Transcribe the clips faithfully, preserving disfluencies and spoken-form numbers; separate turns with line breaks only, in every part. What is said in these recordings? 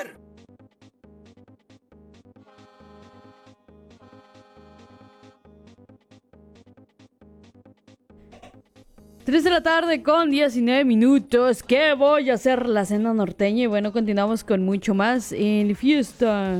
ver.
Tres de la tarde con diecinueve minutos. ¿Qué voy a hacer? La cena norteña. Y bueno, continuamos con mucho más en fiesta.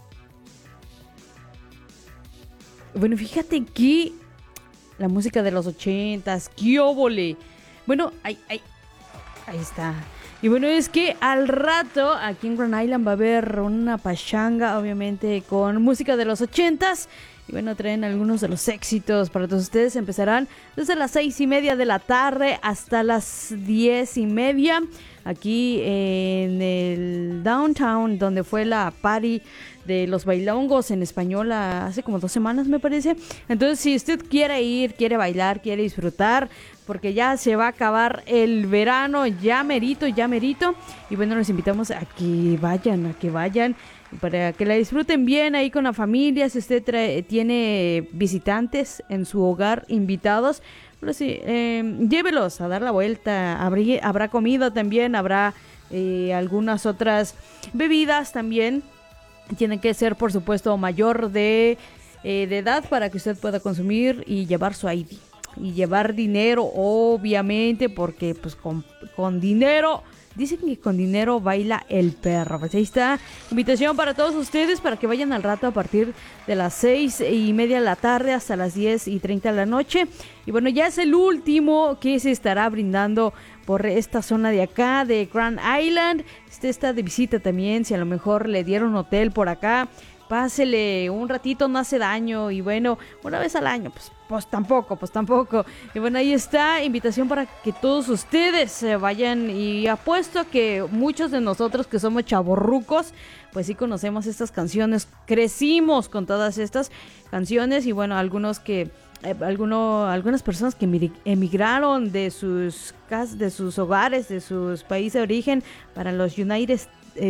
Bueno, fíjate que la música de los ochentas, ¡qué óvole! Bueno, ahí, ahí, ahí está. Y bueno, es que al rato aquí en Grand Island va a haber una pachanga, obviamente, con música de los ochentas. Y bueno, traen algunos de los éxitos para todos ustedes. Empezarán desde las seis y media de la tarde hasta las diez y media. Aquí en el downtown, donde fue la party de los bailongos en español hace como dos semanas, me parece. Entonces, si usted quiere ir, quiere bailar, quiere disfrutar, porque ya se va a acabar el verano, ya merito, ya merito. Y bueno, los invitamos a que vayan, a que vayan. Para que la disfruten bien ahí con la familia. Si usted trae, tiene visitantes en su hogar, invitados, pero sí, eh, llévelos a dar la vuelta. Habrá, habrá comida también, habrá eh, algunas otras bebidas también. Tiene que ser, por supuesto, mayor de, eh, de edad para que usted pueda consumir y llevar su I D. Y llevar dinero, obviamente, porque pues con, con dinero... Dicen que con dinero baila el perro. Pues ahí está. Invitación para todos ustedes para que vayan al rato a partir de las seis y media de la tarde hasta las diez y treinta de la noche. Y bueno, ya es el último que se estará brindando por esta zona de acá, de Grand Island. Este está de visita también. Si a lo mejor le dieron hotel por acá, pásele un ratito, no hace daño. Y bueno, una vez al año, pues, pues tampoco, pues tampoco. Y bueno, ahí está, invitación para que todos ustedes se vayan. Y apuesto a que muchos de nosotros que somos chavorrucos, pues sí conocemos estas canciones. Crecimos con todas estas canciones. Y bueno, algunos que... Eh, alguno, algunas personas que emigraron de sus casas, de sus hogares, de sus países de origen para los United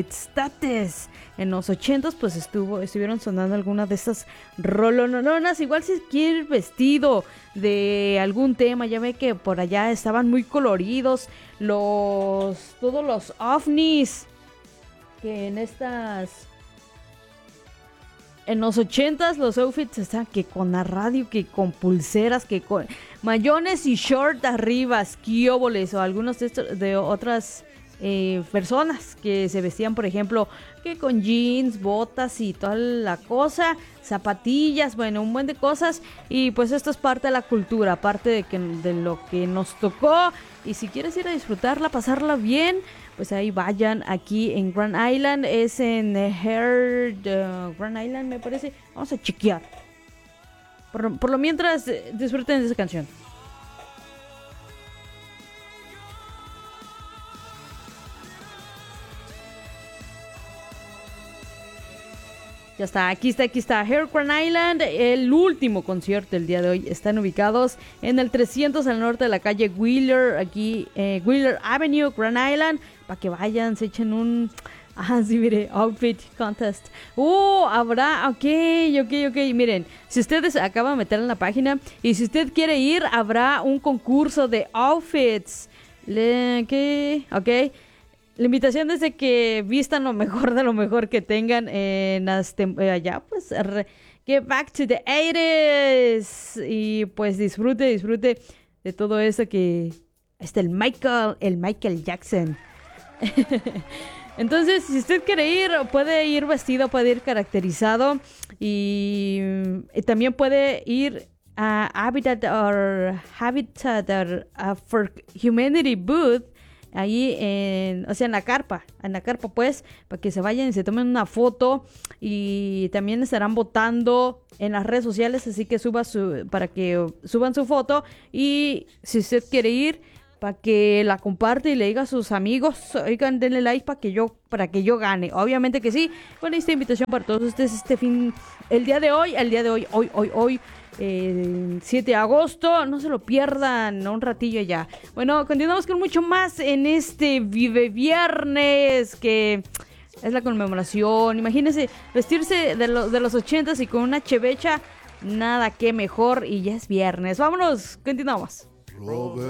States en los ochentas, pues estuvo, estuvieron sonando algunas de estas rolononas. Igual si quiere ir vestido de algún tema, ya ve que por allá estaban muy coloridos los, todos los ovnis que en estas... En los ochentas los outfits están que con la radio, que con pulseras, que con mayones y short arriba, esquióboles o algunos de, estos, de otras eh, personas que se vestían, por ejemplo, que con jeans, botas y toda la cosa, zapatillas, bueno, un buen de cosas. Y pues esto es parte de la cultura, parte de, que, de lo que nos tocó. Y si quieres ir a disfrutarla, pasarla bien, pues ahí vayan aquí en Grand Island. Es en Heard uh, Grand Island, me parece. Vamos a chequear. Por, por lo mientras, eh, disfruten de esa canción. Ya está, aquí está, aquí está. Heard Grand Island, el último concierto del día de hoy. Están ubicados en el trescientos al norte de la calle Wheeler, aquí, eh, Wheeler Avenue, Grand Island. Para que vayan, se echen un... Ah, sí, mire, outfit contest. Uh, habrá, ok, ok, ok. Miren, si ustedes acaban de meter en la página y si usted quiere ir, habrá un concurso de outfits. Le, ¿qué? Ok. La invitación es de que vistan lo mejor de lo mejor que tengan en las tem- eh, allá, pues, re- get back to the eighties. Y pues disfrute, disfrute de todo eso que... Este, el Michael, el Michael Jackson. Entonces, si usted quiere ir, puede ir vestido, puede ir caracterizado y, y también puede ir a Habitat or Habitat or, uh, for Humanity booth, ahí en, o sea, en la carpa, en la carpa pues, para que se vayan y se tomen una foto. Y también estarán votando en las redes sociales, así que suba su, para que suban su foto. Y si usted quiere ir, para que la comparte y le diga a sus amigos, oigan, denle like para que yo, para que yo gane. Obviamente que sí. Bueno, esta invitación para todos ustedes este fin, el día de hoy, el día de hoy, hoy, hoy, hoy, eh, siete de agosto, no se lo pierdan, un ratillo ya. Bueno, continuamos con mucho más en este Vive Viernes, que es la conmemoración. Imagínense vestirse de, lo, de los ochentas y con una chevecha, nada que mejor, y ya es viernes. Vámonos, continuamos. Robert.